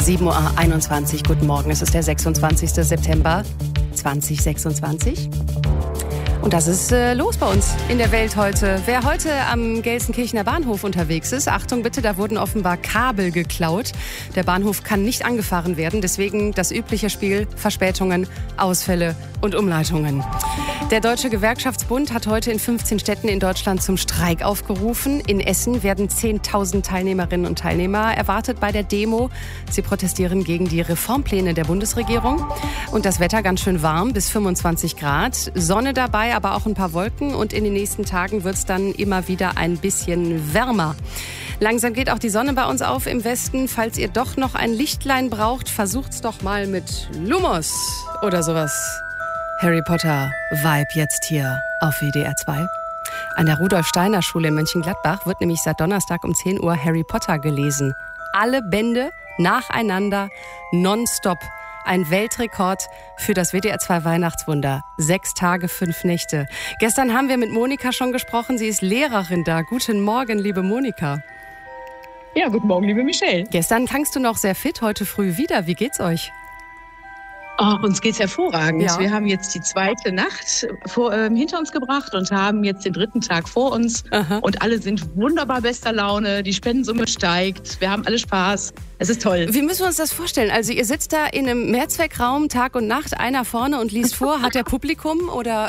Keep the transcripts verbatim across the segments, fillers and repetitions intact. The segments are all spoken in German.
sieben Uhr einundzwanzig. Guten Morgen, es ist der sechsundzwanzigster September zweitausendsechsundzwanzig. Und das ist äh, los bei uns in der Welt heute. Wer heute am Gelsenkirchener Bahnhof unterwegs ist, Achtung bitte, da wurden offenbar Kabel geklaut. Der Bahnhof kann nicht angefahren werden, deswegen das übliche Spiel: Verspätungen, Ausfälle und Umleitungen. Der Deutsche Gewerkschaftsbund hat heute in fünfzehn Städten in Deutschland zum Streik aufgerufen. In Essen werden zehntausend Teilnehmerinnen und Teilnehmer erwartet bei der Demo. Sie protestieren gegen die Reformpläne der Bundesregierung. Und das Wetter ganz schön warm, bis fünfundzwanzig Grad. Sonne dabei, aber auch ein paar Wolken. Und in den nächsten Tagen wird es dann immer wieder ein bisschen wärmer. Langsam geht auch die Sonne bei uns auf im Westen. Falls ihr doch noch ein Lichtlein braucht, versucht's doch mal mit Lumos oder sowas. Harry Potter Vibe jetzt hier auf W D R zwei. An der Rudolf-Steiner-Schule in Mönchengladbach wird nämlich seit Donnerstag um zehn Uhr Harry Potter gelesen. Alle Bände nacheinander, nonstop. Ein Weltrekord für das W D R zwei Weihnachtswunder. Sechs Tage, fünf Nächte. Gestern haben wir mit Monika schon gesprochen. Sie ist Lehrerin da. Guten Morgen, liebe Monika. Ja, guten Morgen, liebe Michelle. Gestern klangst du noch sehr fit, heute früh wieder. Wie geht's euch? Oh, uns geht's hervorragend. Ja. Wir haben jetzt die zweite Nacht vor, ähm, hinter uns gebracht und haben jetzt den dritten Tag vor uns. Aha. Und alle sind wunderbar bester Laune. Die Spendensumme steigt. Wir haben alle Spaß. Es ist toll. Wie müssen wir uns das vorstellen? Also ihr sitzt da in einem Mehrzweckraum Tag und Nacht, einer vorne und liest vor. Hat der Publikum oder...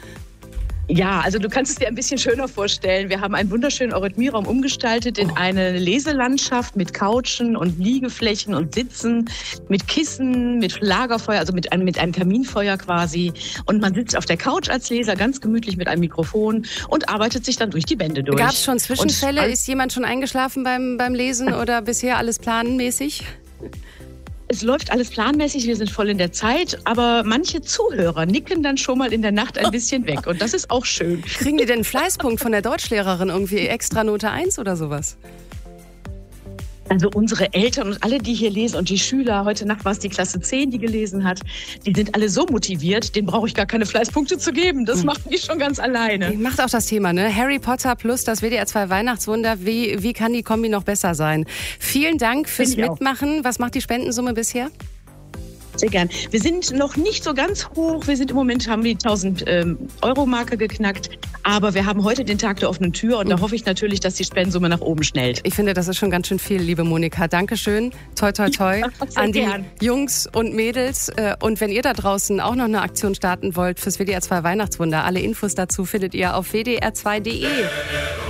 Ja, also du kannst es dir ein bisschen schöner vorstellen. Wir haben einen wunderschönen Eurythmieraum umgestaltet in Oh. eine Leselandschaft mit Couchen und Liegeflächen und Sitzen, mit Kissen, mit Lagerfeuer, also mit einem, mit einem Kaminfeuer quasi. Und man sitzt auf der Couch als Leser ganz gemütlich mit einem Mikrofon und arbeitet sich dann durch die Bände durch. Gab es schon Zwischenfälle? Und Ist jemand schon eingeschlafen beim, beim Lesen oder bisher alles planmäßig? es läuft alles planmäßig, wir sind voll in der Zeit, aber manche Zuhörer nicken dann schon mal in der Nacht ein bisschen weg und das ist auch schön. Kriegen die denn einen Fleißpunkt von der Deutschlehrerin, irgendwie extra Note eins oder sowas? Also unsere Eltern und alle, die hier lesen und die Schüler, heute Nacht war es die Klasse zehn, die gelesen hat, die sind alle so motiviert, denen brauche ich gar keine Fleißpunkte zu geben. Das machen die schon ganz alleine. Macht auch das Thema, ne? Harry Potter plus das W D R zwei Weihnachtswunder. Wie, wie kann die Kombi noch besser sein? Vielen Dank fürs Finde ich auch. Mitmachen. Was macht die Spendensumme bisher? Sehr gern. Wir sind noch nicht so ganz hoch. Wir sind im Moment, haben die tausend Euro Marke geknackt. Aber wir haben heute den Tag der offenen Tür und da hoffe ich natürlich, dass die Spendensumme nach oben schnellt. Ich finde, das ist schon ganz schön viel, liebe Monika. Dankeschön. Toi, toi, toi Ja, sehr an die gern. Jungs und Mädels. Und wenn ihr da draußen auch noch eine Aktion starten wollt fürs W D R zwei Weihnachtswunder, alle Infos dazu findet ihr auf w d r zwei punkt d e.